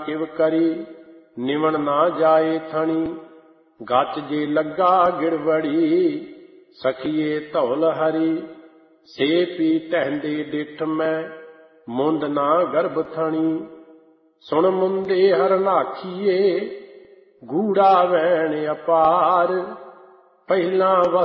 ਕਿਵ ਕਰੀ ਨਿਵਣ ਨਾ ਜਾਏ ਥਣੀ। ਗੱਚ ਜੇ ਲੱਗਾ ਗਿੜਵੜੀ ਸਖੀਏ ਧੌਲ ਹਰੀ। ਸੇ ਪੀ ਟਹਿੰਦੇ ਡਿਠ ਮੈਂ ਮੁੰਦ ਨਾ ਗਰਭ ਥਣੀ। ਸੁਣ ਮੁੰਦੇ ਹਰਨਾਖੀਏ ਗੂੜਾ ਵੈਣ ਅਪਾਰ। ਪਹਿਲਾਂ